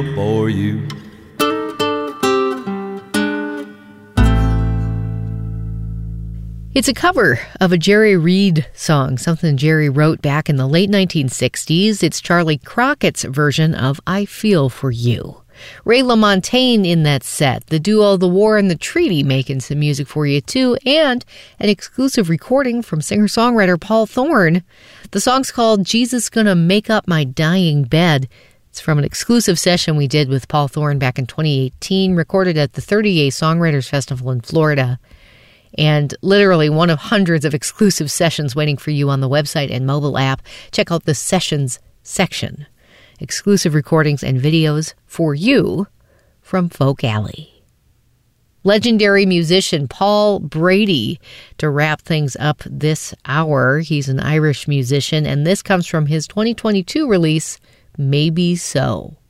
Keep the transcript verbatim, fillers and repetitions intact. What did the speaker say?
for you. It's a cover of a Jerry Reed song, something Jerry wrote back in the late nineteen sixties. It's Charlie Crockett's version of I Feel For You. Ray LaMontagne in that set, the duo The War and the Treaty making some music for you too, and an exclusive recording from singer-songwriter Paul Thorne. The song's called Jesus Gonna Make Up My Dying Bed. It's from an exclusive session we did with Paul Thorne back in twenty eighteen, recorded at the thirty-eighth Songwriters Festival in Florida. And literally one of hundreds of exclusive sessions waiting for you on the website and mobile app. Check out the Sessions section. Exclusive recordings and videos for you from Folk Alley. Legendary musician Paul Brady to wrap things up this hour. He's an Irish musician, and this comes from his twenty twenty-two release, Maybe So.